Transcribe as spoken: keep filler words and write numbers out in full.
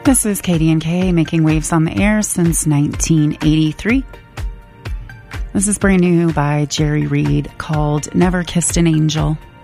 This is Katie and Kay making waves on the air since nineteen eighty-three. This is brand new by Jerry Reed called Never Kissed an Angel.